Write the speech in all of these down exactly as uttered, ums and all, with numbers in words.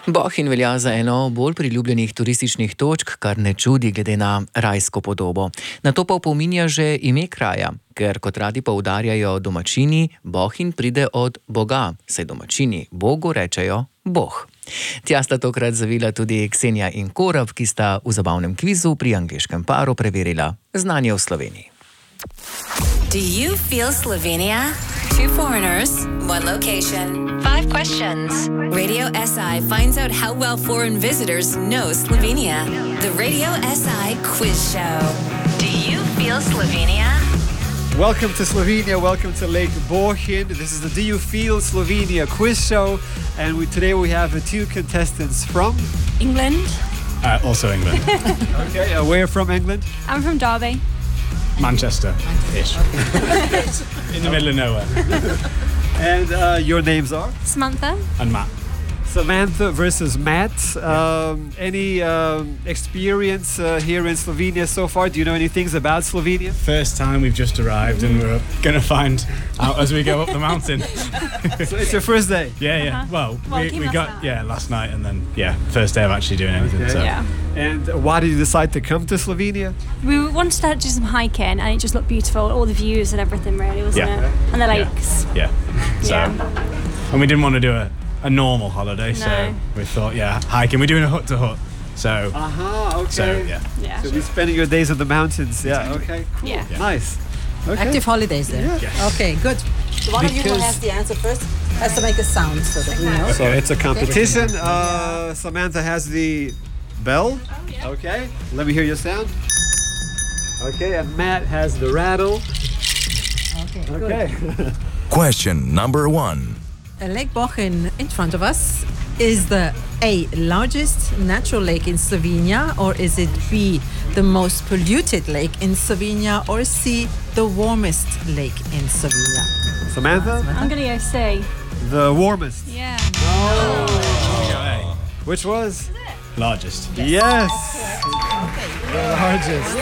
Bohinj velja za eno bolj priljubljenih turističnih točk, kar ne čudi glede na rajsko podobo. Na to pa opominja že ime kraja, ker kot radi poudarjajo domačini, Bohinj pride od Boga, saj domačini Bogu rečejo Boh. Tja sta tokrat zavila tudi Ksenija in Korab, ki sta v zabavnem kvizu pri angleškem paru preverila znanje v Sloveniji. Do you feel Slovenia? Two foreigners, one location, five questions. Radio S I finds out how well foreign visitors know Slovenia. The Radio S I Quiz Show. Do you feel Slovenia? Welcome to Slovenia, welcome to Lake Bohinj. This is the Do You Feel Slovenia Quiz Show, and we, today we have uh, two contestants from England. Uh, also England. Okay, uh, where from England? I'm from Derby. Manchester-ish. In the middle of nowhere. And uh, your names are? Samantha. And Matt. Samantha versus Matt. Um, any um, experience uh, here in Slovenia so far? Do you know any things about Slovenia? First time we've just arrived and we're going to find out as we go up the mountain. So it's your first day? Yeah, yeah. Uh-huh. Well, Well, we, came we last got, night. yeah, last night and then, yeah, first day of actually doing anything. Okay. So. Yeah. And why did you decide to come to Slovenia? We wanted to do some hiking and it just looked beautiful. All the views and everything really, wasn't Yeah. it? And the Yeah. lakes. Yeah. So, Yeah. and we didn't want to do a, a normal holiday, so No. we thought, yeah, hiking. We're doing a hut to hut. So, Aha, okay. so yeah. Yeah. So we're spending your days in the mountains. Yeah, okay, cool. Yeah. Yeah. Nice. Okay. Active holidays there. Yeah. Yes. Okay, good. So one of you who Because- has the answer first has to make a sound so that we know. So it's a competition. Uh, Samantha has the bell. Okay. Let me hear your sound. Okay, and Matt has the rattle. Okay, good. Okay. Question number one. Uh, Lake Bohinj in front of us is the A, largest natural lake in Slovenia, or is it B, the most polluted lake in Slovenia, or C, the warmest lake in Slovenia? Samantha, I'm going to go C. the warmest. Yeah. Which was? Largest. Yes. The largest.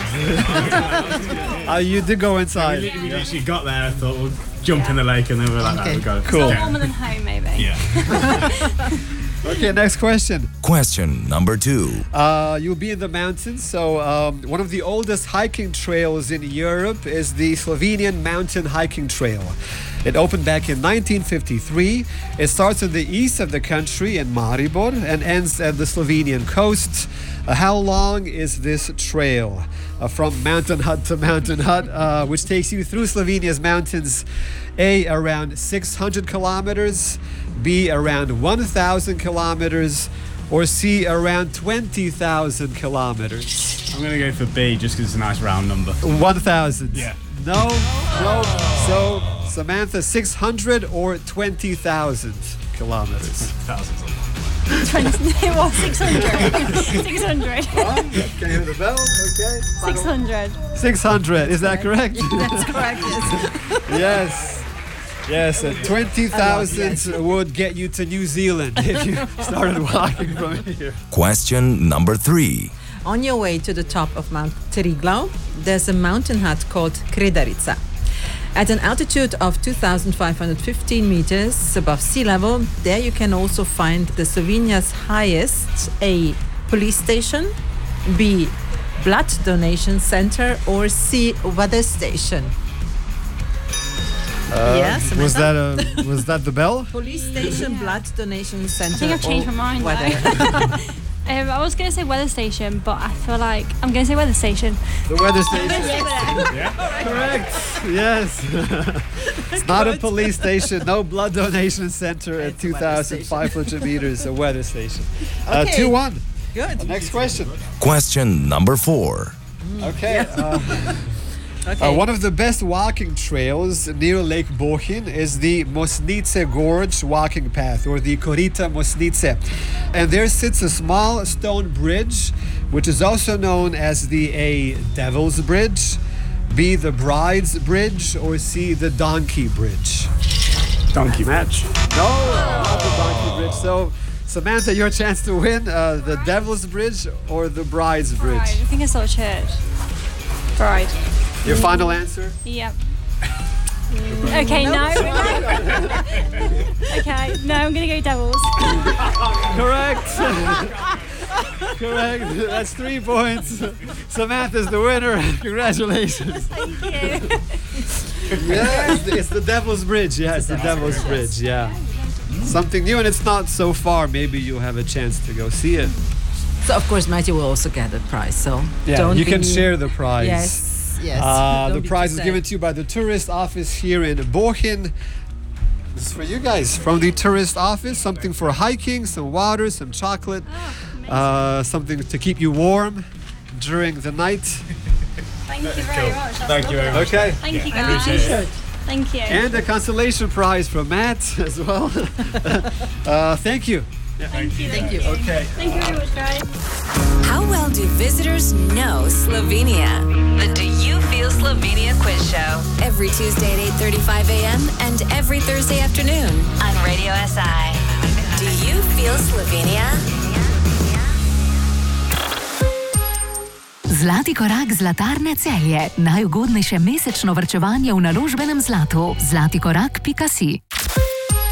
uh, you did go We, inside. li- we literally got there, I thought we'll jump in the lake and then we were like, Okay. no, we got it. Cool. Yeah. Warmer than home maybe. Yeah. Okay, next question. Question number two. Uh, you'll be in the mountains. So um, one of the oldest hiking trails in Europe is the Slovenian Mountain Hiking Trail. It opened back in nineteen fifty-three. It starts in the east of the country in Maribor and ends at the Slovenian coast. Uh, how long is this trail? Uh, from mountain hut to mountain hut, uh, which takes you through Slovenia's mountains. A, around six hundred kilometers. B, around one thousand kilometers. Or C, around twenty thousand kilometers. I'm going to go for B just because it's a nice round number. one thousand. Yeah. No, no. So, Samantha, six hundred or twenty thousand kilometers? Thousands. It was six hundred. six hundred. Can you hear the bell? Okay. six hundred. six hundred, is that correct? That's correct, yes. Yes. Yes, uh, twenty thousand would get you to New Zealand if you started walking from here. Question number three. On your way to the top of Mount Triglav, there's a mountain hut called Kredarica. At an altitude of two thousand five hundred fifteen meters above sea level, there you can also find the Slovenia's highest A, police station, B, blood donation center, or C, weather station. yes, Was that a, was that the bell? police station, blood donation center? I think I've changed or my mind weather? though. Um, I was going to say weather station, but I feel like I'm going to say weather station. The weather station. Correct. Yes. It's not a police station, no blood donation center at It's a weather two thousand five hundred meters, a weather station. Uh, Okay. two one. Good. Next question. Question number four. Okay. Uh, Okay. Uh, one of the best walking trails near Lake Bohinj is the Mosnice Gorge walking path, or the Korita Mosnice. And there sits a small stone bridge, which is also known as the A, Devil's Bridge, B, the Bride's Bridge, or C, the Donkey Bridge. Donkey match. No, not the Donkey Bridge. So, Samantha, your chance to win, uh, the Devil's Bridge or the Bride's Bride. I Bridge. think I saw church. Bride. Your final answer? Yep. Okay, no. Okay, no, I'm going to go Devils. Correct. Correct. That's three points. Samantha's the winner. Congratulations. Thank you. Yeah, it's the, it's the Devil's Bridge. Yeah, it's the Devil's Bridge. Yeah. Something new, and it's not so far. Maybe you have a chance to go see it. So of course Matthew will also get a prize. So Yeah, don't you can be- share the prize. Yes, yes. Uh, Don't the be prize too is sad. given to you by the tourist office here in Bochum. This is for you guys from the tourist office. Something for hiking, some water, some chocolate, uh, something to keep you warm during the night. Thank you very much. That's Thank you very much. Okay. Thank you, And a guys. t-shirt. Thank you. And a consolation prize from Matt as well. uh, thank you. Thank you. Thank you. Okay. Thank you very much, guys. How well do visitors know Slovenia? The Do You Feel Slovenia quiz show. Every Tuesday at eight thirty-five a.m. and every Thursday afternoon on Radio S I. Do you feel Slovenia? Zlati korak Zlatarne Celje. Najugodnejše mesečno varčevanje v naložbenem zlatu. zlatikorak pika si.